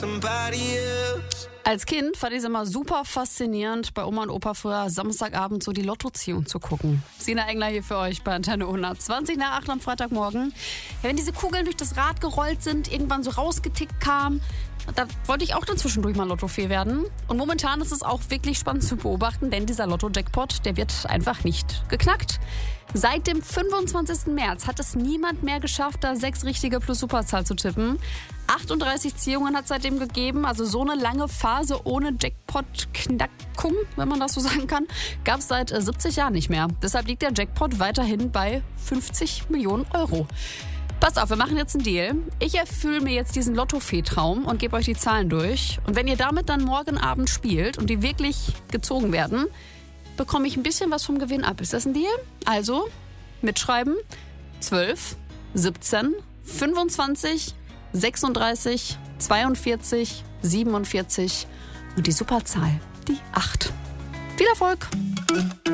Als Kind fand ich es immer super faszinierend, bei Oma und Opa früher Samstagabend so die Lottoziehung zu gucken. Sina Engler hier für euch bei Antenne 120 nach 8 am Freitagmorgen. Ja, wenn diese Kugeln durch das Rad gerollt sind, irgendwann so rausgetickt kamen, da wollte ich auch dann zwischendurch mal Lottofee werden. Und momentan ist es auch wirklich spannend zu beobachten, denn dieser Lotto-Jackpot, der wird einfach nicht geknackt. Seit dem 25. März hat es niemand mehr geschafft, da 6 richtige plus Superzahl zu tippen. 38 Ziehungen hat es seitdem gegeben, also so eine lange Phase ohne Jackpot-Knackung, wenn man das so sagen kann, gab es seit 70 Jahren nicht mehr. Deshalb liegt der Jackpot weiterhin bei 50 Millionen Euro. Passt auf, wir machen jetzt einen Deal. Ich erfülle mir jetzt diesen Lottofee-Traum und gebe euch die Zahlen durch. Und wenn ihr damit dann morgen Abend spielt und die wirklich gezogen werden, bekomme ich ein bisschen was vom Gewinn ab. Ist das ein Deal? Also, mitschreiben. 12, 17, 25, 36, 42, 47 und die Superzahl, die 8. Viel Erfolg!